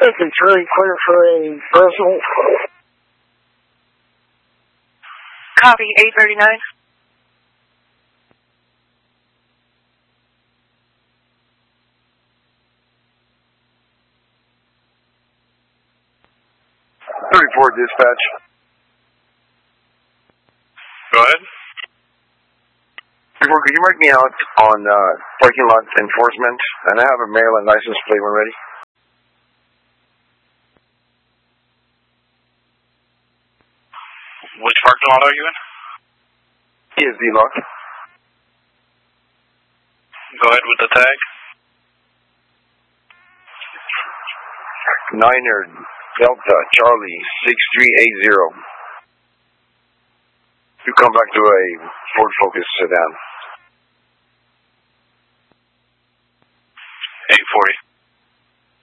It's really clear for a personal. Copy, 839. Report dispatch. Go ahead. Could you mark me out on parking lot enforcement? And I have a Maryland license plate when ready. Which parking lot are you in? ESD lock. Go ahead with the tag. Niner Delta Charlie 6380. You come back to a Ford Focus sedan.